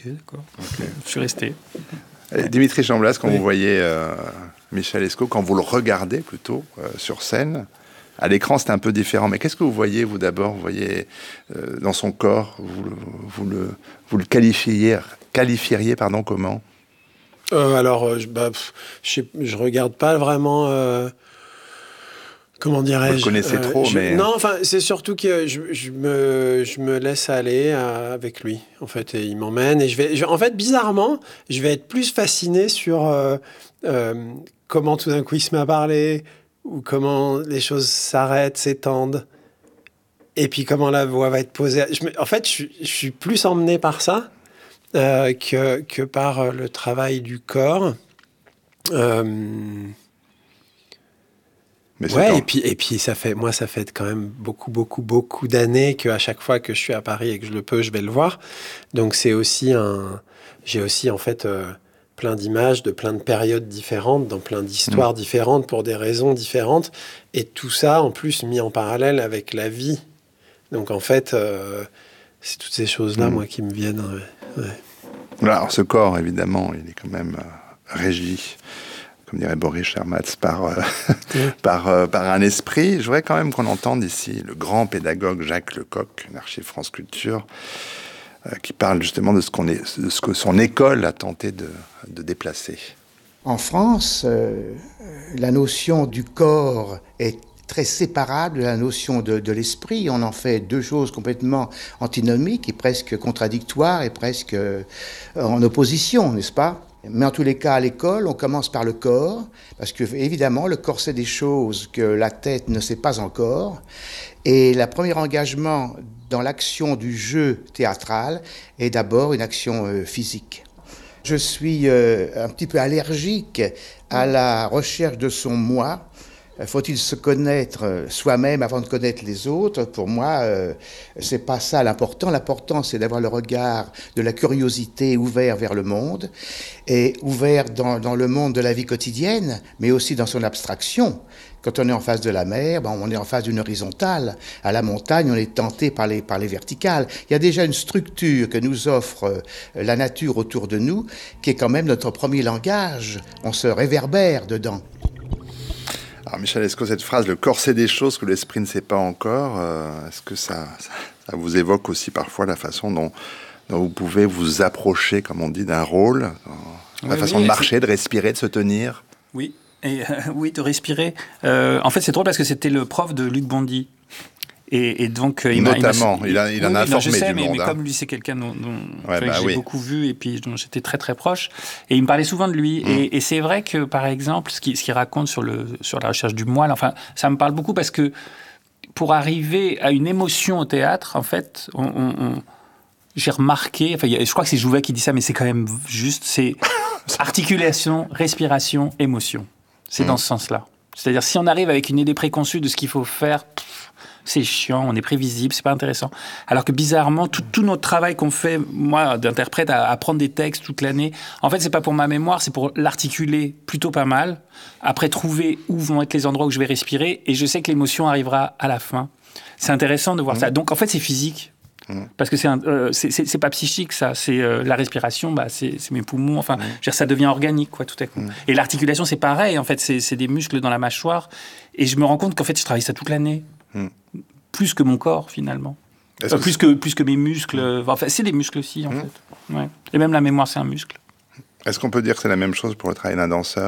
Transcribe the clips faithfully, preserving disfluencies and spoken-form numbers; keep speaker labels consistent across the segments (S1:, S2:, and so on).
S1: ok, d'accord. Okay. Je suis resté.
S2: Et Dimitri Chamblas, quand
S3: oui.
S2: vous voyez euh, Michel Escaut, quand vous le regardez plutôt euh, sur scène, à l'écran c'est un peu différent, mais qu'est-ce que vous voyez vous d'abord? Vous voyez euh, dans son corps, vous, vous, le, vous le qualifieriez, qualifieriez pardon, comment?
S3: euh, Alors, euh, bah, pff, je, je regarde pas vraiment... Euh... Comment dirais-je?
S2: Vous le connaissez euh, trop,
S3: je,
S2: mais...
S3: Non, enfin, c'est surtout que je, je, me, je me laisse aller euh, avec lui, en fait, et il m'emmène. Et je vais, je, en fait, bizarrement, je vais être plus fasciné sur euh, euh, comment tout d'un coup il se met à parler, ou comment les choses s'arrêtent, s'étendent, et puis comment la voix va être posée. Je me, en fait, je, je suis plus emmené par ça euh, que, que par le travail du corps. Euh,
S2: Mais
S3: ouais,
S2: en...
S3: et puis, et puis ça fait, moi, ça fait quand même beaucoup, beaucoup, beaucoup d'années qu'à chaque fois que je suis à Paris et que je le peux, je vais le voir. Donc, c'est aussi un... J'ai aussi, en fait, euh, plein d'images de plein de périodes différentes, dans plein d'histoires mmh. différentes, pour des raisons différentes. Et tout ça, en plus, mis en parallèle avec la vie. Donc, en fait, euh, c'est toutes ces choses-là, mmh. moi, qui me viennent. Ouais. Ouais.
S2: Alors, ce corps, évidemment, il est quand même euh, régi... comme dirait Boris Chermatz, par, euh, oui. par, euh, par un esprit. Je voudrais quand même qu'on entende ici le grand pédagogue Jacques Lecoq, une archive France Culture, euh, qui parle justement de ce, qu'on est, de ce que son école a tenté de, de déplacer.
S4: En France, euh, la notion du corps est très séparable de la notion de, de l'esprit. On en fait deux choses complètement antinomiques et presque contradictoires et presque euh, en opposition, n'est-ce pas ? Mais en tous les cas, à l'école, on commence par le corps, parce que, évidemment, le corps sait des choses que la tête ne sait pas encore. Et le premier engagement dans l'action du jeu théâtral est d'abord une action euh, physique. Je suis euh, un petit peu allergique à la recherche de son moi. Faut-il se connaître soi-même avant de connaître les autres? Pour moi, euh, c'est pas ça l'important. L'important, c'est d'avoir le regard de la curiosité ouvert vers le monde et ouvert dans, dans le monde de la vie quotidienne, mais aussi dans son abstraction. Quand on est en face de la mer, ben on est en face d'une horizontale. À la montagne, on est tenté par les, par les verticales. Il y a déjà une structure que nous offre euh, la nature autour de nous, qui est quand même notre premier langage. On se réverbère dedans.
S2: Alors Michel Escaut, cette phrase, le corps sait des choses que l'esprit ne sait pas encore, euh, est-ce que ça, ça, ça vous évoque aussi parfois la façon dont, dont vous pouvez vous approcher, comme on dit, d'un rôle, la
S1: oui,
S2: façon
S1: oui,
S2: de marcher, de respirer, de se tenir?
S1: Oui, et, euh, oui, de respirer. Euh, en fait, c'est drôle parce que c'était le prof de Luc Bondy. Et, et donc, il
S2: Notamment,
S1: m'a, il,
S2: il, a, il
S1: oui,
S2: en a
S1: oui,
S2: informé
S1: non, je sais,
S2: du
S1: mais,
S2: monde.
S1: mais
S2: hein.
S1: comme lui, c'est quelqu'un dont, dont
S2: ouais,
S1: bah,
S2: bah,
S1: j'ai
S2: oui.
S1: beaucoup vu et puis dont j'étais très très proche. Et il me parlait souvent de lui. Mmh. Et, et c'est vrai que, par exemple, ce qu'il, ce qu'il raconte sur, le, sur la recherche du moelle, enfin, ça me parle beaucoup parce que pour arriver à une émotion au théâtre, en fait, on, on, on, j'ai remarqué, enfin, je crois que c'est Jouvet qui dit ça, mais c'est quand même juste, c'est articulation, respiration, émotion. C'est mmh. dans ce sens-là. C'est-à-dire, si on arrive avec une idée préconçue de ce qu'il faut faire, pff, c'est chiant, on est prévisible, c'est pas intéressant. Alors que bizarrement, tout, tout notre travail qu'on fait, moi, d'interprète, à apprendre des textes toute l'année, en fait, c'est pas pour ma mémoire, c'est pour l'articuler plutôt pas mal. Après, trouver où vont être les endroits où je vais respirer, et je sais que l'émotion arrivera à la fin. C'est intéressant de voir mmh. ça. Donc, en fait, c'est physique. Mmh. Parce que c'est, un, euh, c'est, c'est, c'est pas psychique, ça. C'est euh, la respiration, bah, c'est, c'est mes poumons. Enfin, mmh. je veux dire, ça devient organique, quoi, tout à coup. Mmh. Et l'articulation, c'est pareil. En fait, c'est, c'est des muscles dans la mâchoire. Et je me rends compte qu'en fait, je travaille ça toute l'année. Mmh. Plus que mon corps, finalement. Euh, plus, que, plus que mes muscles. Mmh. Enfin, c'est des muscles aussi, en mmh. fait. Ouais. Et même la mémoire, c'est un muscle.
S2: Est-ce qu'on peut dire que c'est la même chose pour le travail d'un danseur ?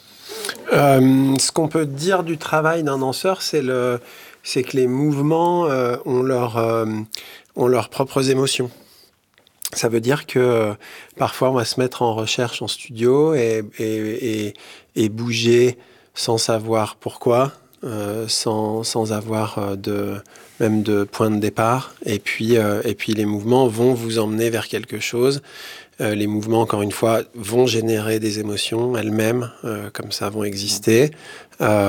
S3: euh, Ce qu'on peut dire du travail d'un danseur, c'est, le, c'est que les mouvements euh, ont, leur, euh, ont leurs propres émotions. Ça veut dire que euh, parfois, on va se mettre en recherche en studio et, et, et, et bouger sans savoir pourquoi. Euh, sans, sans avoir de, même de point de départ. Et puis, euh, et puis les mouvements vont vous emmener vers quelque chose. Euh, les mouvements, encore une fois, vont générer des émotions elles-mêmes, euh, comme ça, vont exister. Euh,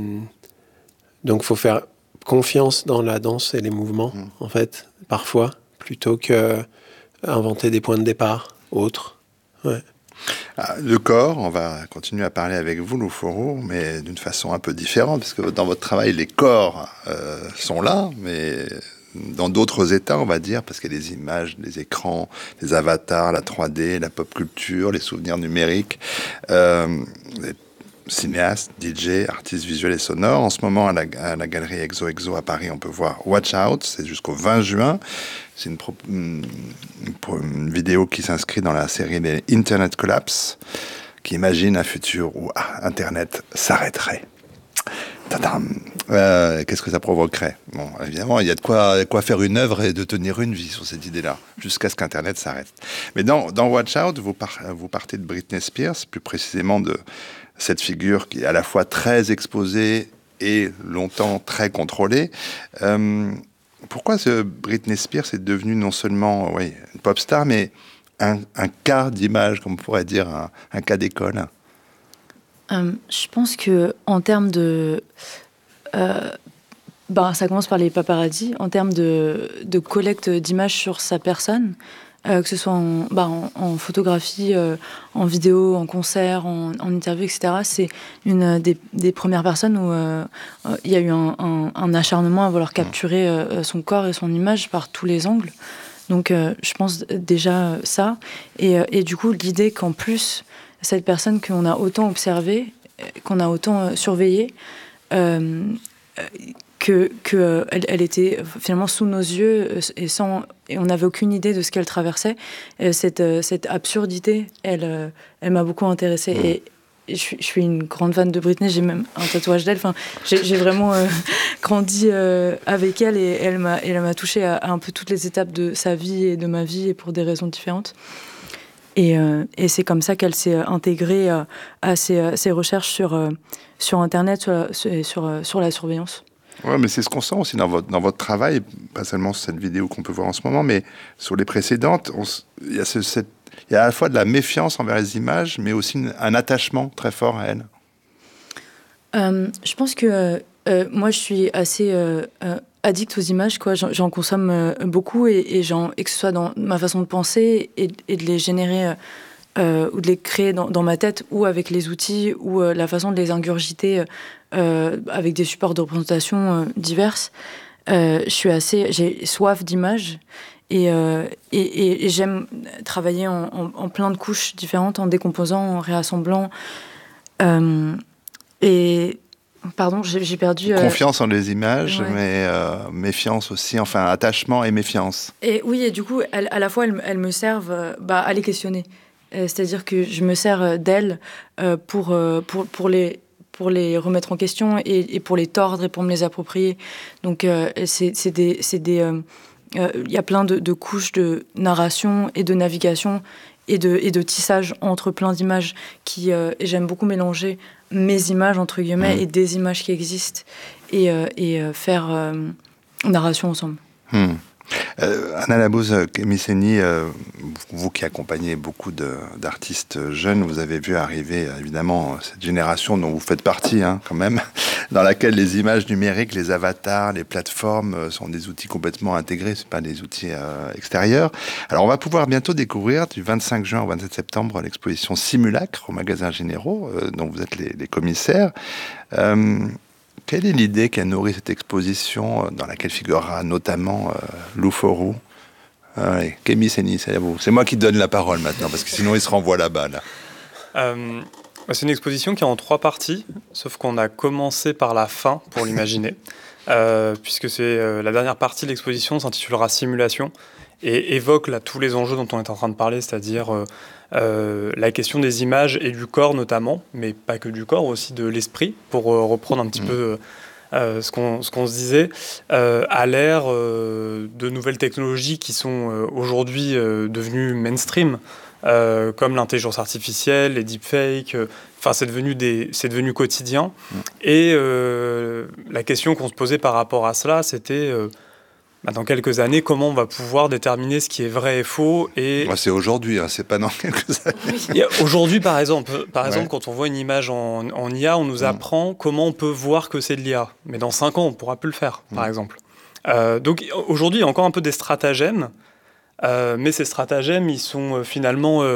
S3: donc, il faut faire confiance dans la danse et les mouvements, mmh. en fait, parfois, plutôt qu'inventer des points de départ autres. Ouais.
S2: Le corps, on va continuer à parler avec vous, Lou Fourroux, mais d'une façon un peu différente, parce que dans votre travail, les corps euh, sont là, mais dans d'autres états, on va dire, parce qu'il y a des images, des écrans, des avatars, la trois D, la pop culture, les souvenirs numériques, euh, les cinéastes, D J, artistes visuels et sonores. En ce moment, à la, à la galerie Exo Exo à Paris, on peut voir Watch Out, c'est jusqu'au vingt juin. C'est une, pro- une, une vidéo qui s'inscrit dans la série des Internet Collapse, qui imagine un futur où ah, Internet s'arrêterait. Tadam. Euh, qu'est-ce que ça provoquerait? Bon, évidemment, il y a de quoi, quoi faire une œuvre et de tenir une vie sur cette idée-là, jusqu'à ce qu'Internet s'arrête. Mais dans, dans Watch Out, vous, par, vous partez de Britney Spears, plus précisément de cette figure qui est à la fois très exposée et longtemps très contrôlée. Euh, pourquoi ce Britney Spears est devenue non seulement oui, une pop star, mais un, un cas d'image, comme on pourrait dire, un, un cas d'école?
S5: Euh, je pense que en termes de, euh, bah, ça commence par les paparazzis. En termes de, de collecte d'images sur sa personne, euh, que ce soit en, bah, en, en photographie, euh, en vidéo, en concert, en, en interview, et cetera. C'est une des, des premières personnes où euh, il y a eu un, un, un acharnement à vouloir capturer euh, son corps et son image par tous les angles. Donc, euh, je pense déjà ça. Et, et du coup, l'idée qu'en plus cette personne qu'on a autant observée, qu'on a autant euh, surveillée, euh, que, que euh, elle, elle était finalement sous nos yeux et, sans, et on n'avait aucune idée de ce qu'elle traversait. Et cette, euh, cette absurdité, elle, euh, elle m'a beaucoup intéressée. Mmh. Et, et je, suis, je suis une grande fan de Britney, j'ai même un tatouage d'elle. Enfin, j'ai, j'ai vraiment euh, grandi euh, avec elle et elle m'a, elle m'a touchée à, à un peu toutes les étapes de sa vie et de ma vie et pour des raisons différentes. Et, euh, et c'est comme ça qu'elle s'est intégrée euh, à ses, euh, ses recherches sur, euh, sur Internet, sur, sur, sur, euh, sur la surveillance.
S2: Oui, mais c'est ce qu'on sent aussi dans votre, dans votre travail, pas seulement sur cette vidéo qu'on peut voir en ce moment, mais sur les précédentes. Il y a ce, cette, il y a à la fois de la méfiance envers les images, mais aussi une, un attachement très fort à elles.
S5: Euh, je pense que euh, moi, je suis assez... Euh, euh, addict aux images, quoi. J'en, j'en consomme euh, beaucoup et, et, j'en, et que ce soit dans ma façon de penser et, et de les générer euh, ou de les créer dans, dans ma tête ou avec les outils ou euh, la façon de les ingurgiter euh, avec des supports de représentation euh, diverses. Euh, je suis assez, j'ai soif d'images et, euh, et, et, et j'aime travailler en, en, en plein de couches différentes, en décomposant, en réassemblant. Euh, et Pardon, j'ai, j'ai perdu... Euh...
S2: Confiance en les images,
S5: ouais.
S2: mais euh, méfiance aussi, enfin attachement et méfiance.
S5: Et oui, et du coup, elle, à la fois, elles, elles me servent euh, bah, à les questionner. Euh, c'est-à-dire que je me sers d'elles euh, pour, euh, pour, pour, les, pour les remettre en question et, et pour les tordre et pour me les approprier. Donc, euh, c'est, c'est des... C'est des euh, euh, y a plein de, de couches de narration et de navigation et de, et de tissage entre plein d'images qui, euh, et j'aime beaucoup mélanger mes images, entre guillemets, mmh. et des images qui existent, et, euh, et euh, faire euh, narration ensemble.
S2: Mmh. Euh, Anna Labouze, Kémy Séni, euh, vous qui accompagnez beaucoup de, d'artistes jeunes, vous avez vu arriver évidemment cette génération dont vous faites partie hein, quand même, dans laquelle les images numériques, les avatars, les plateformes euh, sont des outils complètement intégrés, c'est pas des outils euh, extérieurs. Alors on va pouvoir bientôt découvrir du vingt-cinq juin au vingt-sept septembre l'exposition Simulacre au Magasin Généraux, euh, dont vous êtes les, les commissaires. Euh, Quelle est l'idée qui a nourri cette exposition dans laquelle figurera notamment euh, Lou Fourou? Ah, oui. Kémy Séni, c'est à vous. C'est moi qui donne la parole maintenant, parce que sinon il se renvoie là-bas. Là.
S6: Euh, c'est une exposition qui est en trois parties, sauf qu'on a commencé par la fin pour l'imaginer, euh, puisque c'est euh, la dernière partie de l'exposition s'intitulera Simulation et évoque là, tous les enjeux dont on est en train de parler, c'est-à-dire euh, euh, la question des images et du corps notamment, mais pas que du corps, aussi de l'esprit, pour euh, reprendre un petit mmh. peu euh, ce, qu'on, ce qu'on se disait, euh, à l'ère euh, de nouvelles technologies qui sont euh, aujourd'hui euh, devenues mainstream, euh, comme l'intelligence artificielle, les deepfakes, enfin euh, c'est devenu, des, c'est devenu quotidien. Mmh. Et euh, la question qu'on se posait par rapport à cela, c'était... Euh, dans quelques années, comment on va pouvoir déterminer ce qui est vrai et faux et...
S2: Bah, c'est aujourd'hui, hein, c'est pas dans quelques années.
S6: Aujourd'hui, par exemple, par exemple ouais. quand on voit une image en, en I A, on nous apprend mmh. comment on peut voir que c'est de l'I A. Mais dans cinq ans, on ne pourra plus le faire, mmh. par exemple. Euh, donc aujourd'hui, il y a encore un peu des stratagèmes, euh, mais ces stratagèmes, ils sont euh, finalement... Euh,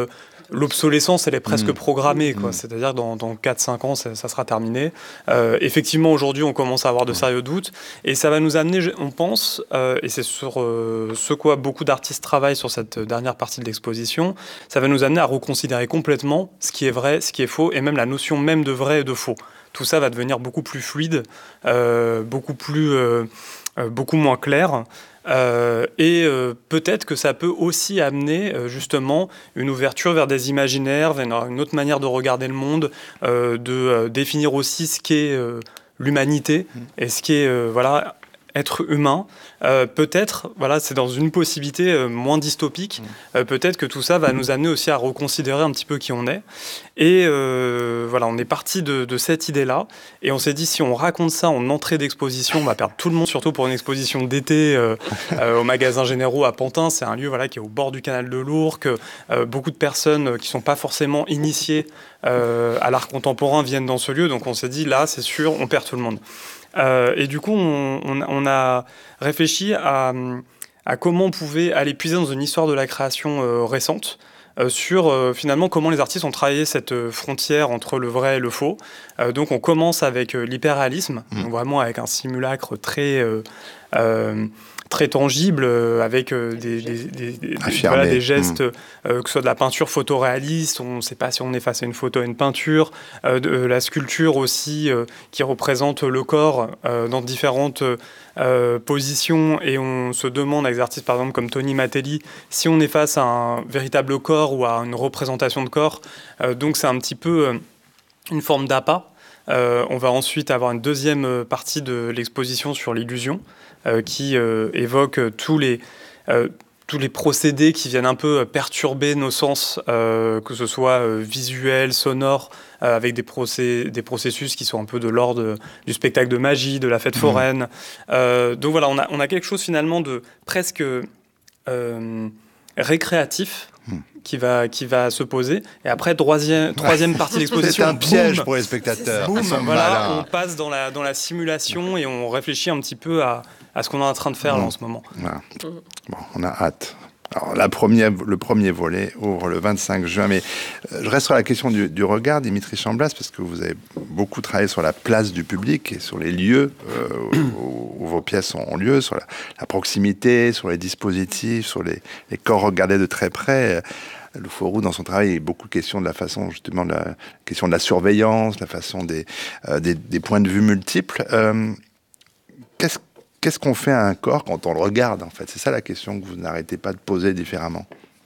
S6: l'obsolescence, elle est presque
S2: Mmh.
S6: programmée, quoi. Mmh. C'est-à-dire que dans, dans quatre cinq ans, ça, ça sera terminé. Euh, effectivement, aujourd'hui, on commence à avoir de sérieux doutes. Et ça va nous amener, on pense, euh, et c'est sur euh, ce quoi beaucoup d'artistes travaillent sur cette dernière partie de l'exposition, ça va nous amener à reconsidérer complètement ce qui est vrai, ce qui est faux, et même la notion même de vrai et de faux. Tout ça va devenir beaucoup plus fluide, euh, beaucoup plus, euh, euh, beaucoup moins clair. Euh, et euh, peut-être que ça peut aussi amener euh, justement une ouverture vers des imaginaires, vers une autre manière de regarder le monde, euh, de euh, définir aussi ce qu'est euh, l'humanité et ce qu'est euh, voilà, être humain. Euh, peut-être, voilà, c'est dans une possibilité euh, moins dystopique, euh, peut-être que tout ça va nous amener aussi à reconsidérer un petit peu qui on est. Et euh, voilà, on est parti de, de cette idée-là, et on s'est dit, si on raconte ça en entrée d'exposition, on va perdre tout le monde, surtout pour une exposition d'été euh, euh, au magasin Généraux à Pantin. C'est un lieu voilà, qui est au bord du canal de l'Ourcq. Euh, beaucoup de personnes qui ne sont pas forcément initiées euh, à l'art contemporain viennent dans ce lieu, donc on s'est dit, là, c'est sûr, on perd tout le monde. Euh, et du coup, on, on, on a réfléchi à, à comment on pouvait aller puiser dans une histoire de la création euh, récente, euh, sur euh, finalement comment les artistes ont travaillé cette euh, frontière entre le vrai et le faux. Euh, donc on commence avec euh, l'hyperréalisme, mmh. donc vraiment avec un simulacre très... Euh, euh, très tangible, euh, avec euh, des, des, des, des, voilà, des gestes, mmh. euh, que ce soit de la peinture photoréaliste, on ne sait pas si on est face à une photo ou à une peinture, euh, de euh, la sculpture aussi, euh, qui représente le corps euh, dans différentes euh, positions, et on se demande avec des artistes, par exemple, comme Tony Matelli, si on est face à un véritable corps ou à une représentation de corps. Euh, donc c'est un petit peu euh, une forme d'appât. Euh, on va ensuite avoir une deuxième partie de l'exposition sur l'illusion, euh, qui euh, évoque tous les, euh, tous les procédés qui viennent un peu perturber nos sens, euh, que ce soit euh, visuel, sonore, euh, avec des, procé- des processus qui sont un peu de l'ordre du spectacle de magie, de la fête mmh. foraine. Euh, donc voilà, on a, on a quelque chose finalement de presque euh, récréatif, qui va, qui va se poser. Et après, troisième, troisième partie de l'exposition...
S2: C'est un piège
S6: boum,
S2: pour les spectateurs.
S6: Boum, voilà, on passe dans la, dans la simulation et on réfléchit un petit peu à, à ce qu'on est en train de faire mmh. là, en ce moment.
S2: Voilà. Bon, on a hâte. Alors, la première, le premier volet ouvre le vingt-cinq juin, mais euh, je reste sur la question du, du regard, Dimitri Chamblas, parce que vous avez beaucoup travaillé sur la place du public et sur les lieux euh, où, où vos pièces ont lieu, sur la, la proximité, sur les dispositifs, sur les, les corps regardés de très près. Loufourou, dans son travail, il y a beaucoup de questions de la façon, justement, de la question de la surveillance, la façon des, euh, des, des points de vue multiples. Euh, qu'est-ce Qu'est-ce qu'on fait à un corps quand on le regarde, en fait? C'est ça la question que vous n'arrêtez pas de poser différemment.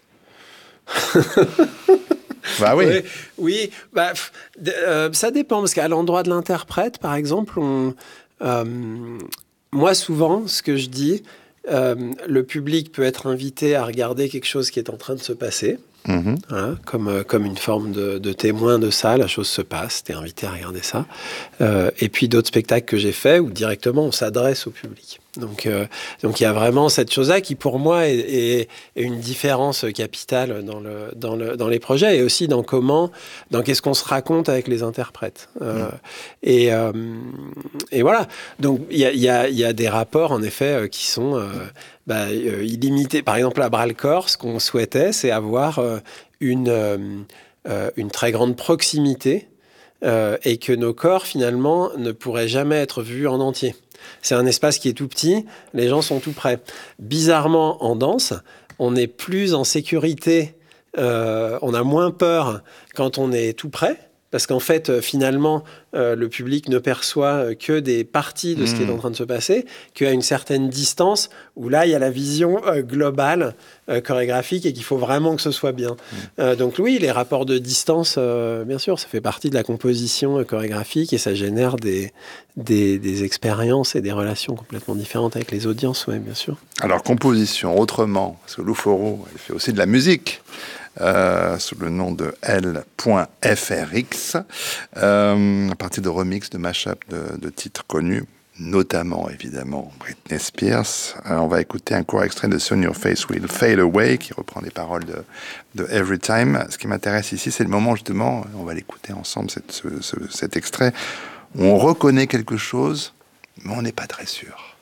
S2: Bah oui.
S3: Oui, oui bah, euh, ça dépend, parce qu'à l'endroit de l'interprète, par exemple, on, euh, moi, souvent, ce que je dis, euh, le public peut être invité à regarder quelque chose qui est en train de se passer. Mmh. Voilà, comme, euh, comme une forme de, de témoin de ça, la chose se passe, t'es invité à regarder ça. Euh, et puis d'autres spectacles que j'ai faits où directement on s'adresse au public. Donc euh, donc il y a vraiment cette chose-là qui pour moi est, est, est une différence capitale dans, le, dans, le, dans les projets, et aussi dans comment, dans qu'est-ce qu'on se raconte avec les interprètes. Euh, mmh. et, euh, et voilà, donc il y a, y, a, y a des rapports en effet qui sont... Euh, Bah, euh, illimité. Par exemple, à Bras-le-Corps, ce qu'on souhaitait, c'est avoir euh, une, euh, euh, une très grande proximité euh, et que nos corps, finalement, ne pourraient jamais être vus en entier. C'est un espace qui est tout petit, les gens sont tout près. Bizarrement, en danse, on est plus en sécurité, euh, on a moins peur quand on est tout près. Parce qu'en fait, euh, finalement, euh, le public ne perçoit que des parties de ce mmh. qui est en train de se passer, qu'à une certaine distance, où là, il y a la vision euh, globale, euh, chorégraphique, et qu'il faut vraiment que ce soit bien. Mmh. Euh, donc oui, les rapports de distance, euh, bien sûr, ça fait partie de la composition euh, chorégraphique, et ça génère des, des, des expériences et des relations complètement différentes avec les audiences, oui, bien sûr.
S2: Alors, composition, autrement, parce que Loufourou, elle fait aussi de la musique. Euh, sous le nom de L point F R X, euh, à partir de remix, de mash-up de, de titres connus, notamment, évidemment, Britney Spears. Euh, on va écouter un court extrait de Soon Your Face Will Fade Away, qui reprend les paroles de, de Every Time. Ce qui m'intéresse ici, c'est le moment, justement, on va l'écouter ensemble, cette, ce, ce, cet extrait, où on reconnaît quelque chose, mais on n'est pas très sûr.